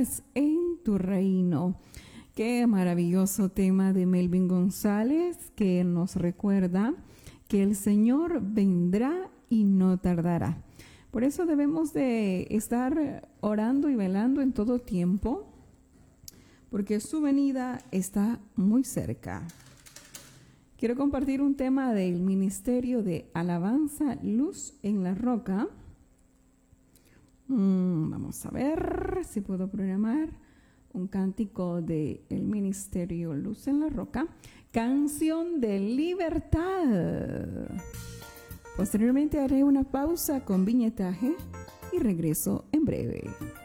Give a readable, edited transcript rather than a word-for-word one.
paz en tu reino. Qué maravilloso tema de Melvin González, que nos recuerda que el Señor vendrá y no tardará. Por eso debemos de estar orando y velando en todo tiempo, porque su venida está muy cerca. Quiero compartir un tema del Ministerio de Alabanza Luz en la Roca. Vamos a ver si puedo programar un cántico del Ministerio Luz en la Roca. Canción de libertad. Posteriormente haré una pausa con viñetaje y regreso en breve.